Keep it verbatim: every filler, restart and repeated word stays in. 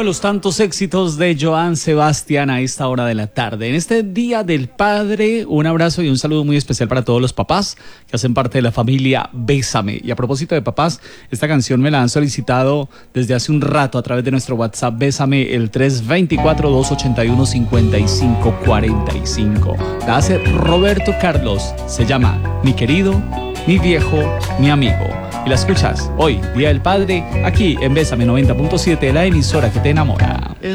de los tantos éxitos de Joan Sebastián a esta hora de la tarde. En este Día del Padre, un abrazo y un saludo muy especial para todos los papás que hacen parte de la familia Bésame. Y a propósito de papás, esta canción me la han solicitado desde hace un rato a través de nuestro WhatsApp Bésame, el tres dos cuatro, dos ocho uno, cinco cinco cuatro cinco. La hace Roberto Carlos. Se llama Mi querido, mi viejo, mi amigo. Y la escuchas hoy, Día del Padre, aquí en Bésame noventa punto siete, la emisora que te enamora.